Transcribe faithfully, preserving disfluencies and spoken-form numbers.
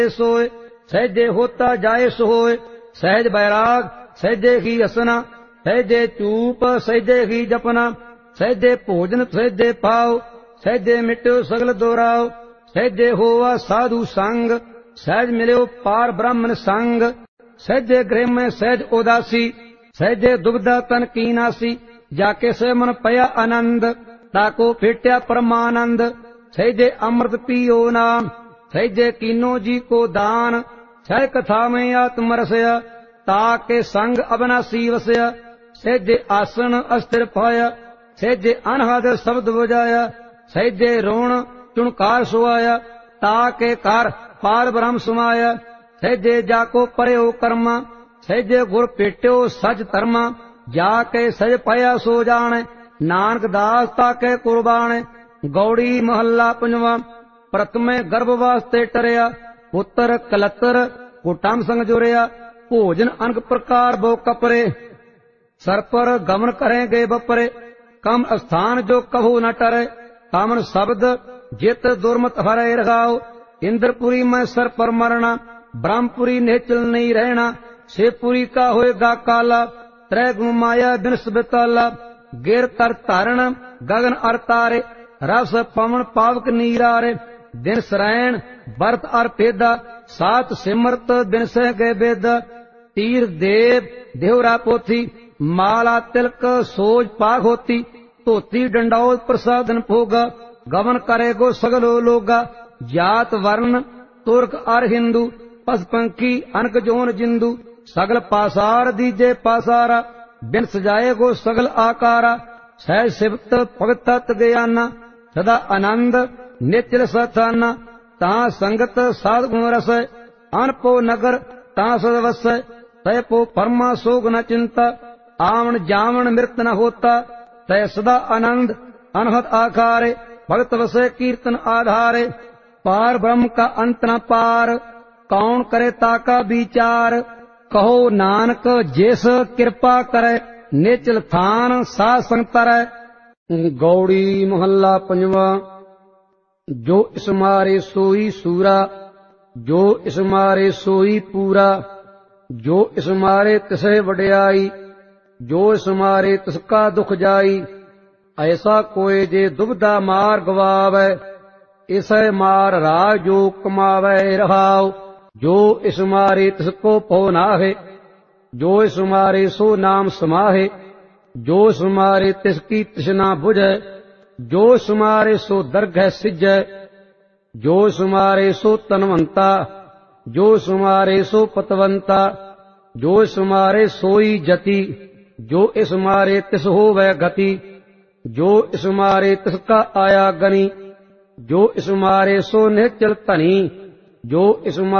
सोय सहजे होता जाए सोय। सहज बैराग सहजे ही असना सहजे चूप सहजे ही जपना। सहजे भोजन सहजे पाओ सहजे मिट्यो सगल दोराओ। सहजे होवा साधु संग सहज मिल्यो पार ब्राह्मण संग। सहजे गृह में सहज उदासी सहजे दुबदा तन की नासी। जाके से मन पया आनंद ताको फेट्या परमानंद। सहजे अमृत पियो नाम सहजे कीनो जी को दान। सह कथा में आत्म रसया ताके संग अविनाशी वसया। सहजे आसन अस्थिर पाया सहजे अनहद शब्द बुझाया। सहजे रोण चुणकार सुआया ताके कार पार ब्रह्म सुमाया। सहजे जाको पर्यो कर्मा सहजे गुर पेट्यो सज धर्मा। जाके सज पाया सो जाने नानक दास ताके कुर्बान। गौड़ी महला पंजवा। प्रथमे गर्भ वास्ते टरिया पुत्र कलतर कुटुंब संग जुरिया। भोजन अनक प्रकार बो कपरे सर पर गमन करेंगे बपरे। कम स्थान जो कभू न टरे कामन शब्द जित दुर्मत हरे रघाओ। इंद्रपुरी में सर पर मरना ब्रह्मपुरी निश्चल नहीं रहना। शिवपुरी का होएगा काला त्रै गुण माया बिनस बिताला। गिर कर तारण गगन अर तारे रस पवन पावक नीरारे। दिन सरैन बरत अर पेदा सात सिमरत बिन सह गए बेदा। तीर देव देवरा पोथी माला तिलक सोज पाग होती। धोती डंडौल प्रसादन भोगा गमन करेगो सगलो लोगा। जात वर्ण तुर्क अर हिंदू पशुपंखी अनक जोन जिंदू। सगल पासार दीजे पासारा बिन सजाए गो सगल आकारा। सह सिवत भगत तत् ज्ञाना सदा आनंद निचल सथाना। ता संगत साध गुण रस अनपो नगर ता सद वस। तय पो परमा सोग न चिंता आवन जावन मृत न होता। तय सदा आनंद अनहद आकारे भगत वसे कीर्तन आधारे। पार ब्रह्म का अंत न पार कौन करे ताका विचार। कहो नानक जिस कृपा करे निचल थान सा संग तरੈ। गौड़ी मोहल्ला पंजवा। जो इस मारे सोई सूरा जो इस मारे सोई पूरा। जो इस मारे तिसे वड्याई जो इस मारे तिसका दुख जाई। ऐसा कोई जे दुबदा मार गवावै इसे मार राज जो कमावै रहाओ। जो इस मारे तिसको पो नाहे जो इस मारे सो नाम समाहे। जो इस मारे तिसकी तृष्णा बुझै जो इस मारे सो दरगह सिजै। जो इस मारे सो तनवंता जो इस मारे सो पतवंता। जो इस मारे सोई जति जो इस मारे तिस होवै गति। जो इस मारे तिसका आया गनी जो इस मारे सो निश्चल धनी। जो इस